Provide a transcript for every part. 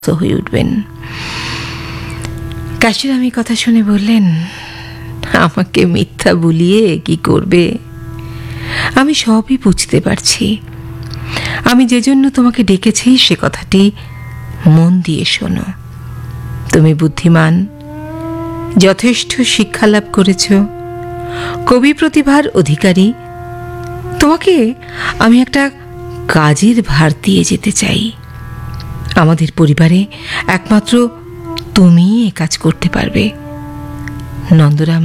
হয়ে উঠবেন। কাশিরাম এই কথা শুনে বললেন, আমাকে মিথ্যা বলিয়ে কি করবে? আমি সবই বুঝতে পারছি। আমি যে জন্য তোমাকে ডেকেছি সে কথাটি মন দিয়ে শোনো। তুমি বুদ্ধিমান, যথেষ্ট শিক্ষা লাভ করেছ, কবি প্রতিভার অধিকারী। তোমাকে আমি একটা কাজের ভার দিয়ে যেতে চাই। আমাদের পরিবারে একমাত্র তুমি এ কাজ করতে পারবে। নন্দরাম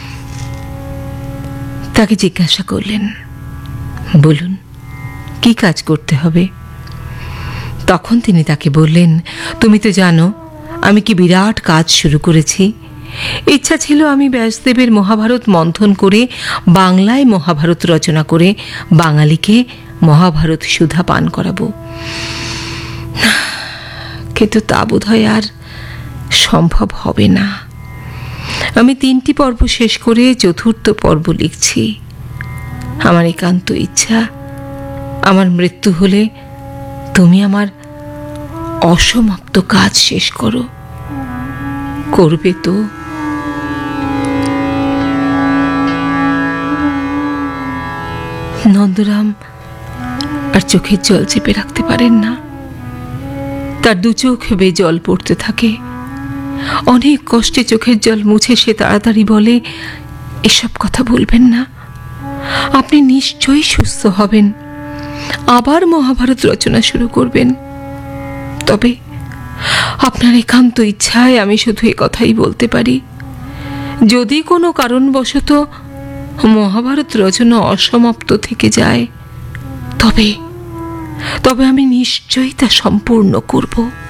তাকে জিজ্ঞাসা করলেন, বলুন কি কাজ করতে হবে? তখন তিনি তাকে বললেন, তুমি তো জানো আমি কি বিরাট কাজ শুরু করেছি। ইচ্ছা ছিল আমি ব্যাসদেবের মহাভারত মন্থন করে বাংলায় মহাভারত রচনা করে বাঙালিকে মহাভারত সুধা পান করাবো, কিন্তু তা বোধহয় আর সম্ভব হবে না। আমি 3টি পর্ব শেষ করে 4র্থ পর্ব লিখছি। আমার একান্ত ইচ্ছা, আমার মৃত্যু হলে তুমি আমার অসমাপ্ত কাজ শেষ করো। করবে তো? নন্দরাম আর চোখের জল চেপে রাখতে পারেন না। তার 2 চোখ বেয়ে জল পড়তে থাকে। অনেক কষ্টে চোখের জল মুছে সে তাড়াতাড়ি বলে, এসব কথা বলবেন না। আপনি নিশ্চয়ই সুস্থ হবেন, আবার মহাভারত রচনা শুরু করবেন। তবে আপনার একান্ত ইচ্ছায় আমি শুধু এ কথাই বলতে পারি, যদি কোনো কারণবশত মহাভারত রচনা অসমাপ্ত থেকে যায়, তবে আমি নিশ্চয়ই তা সম্পূর্ণ করব।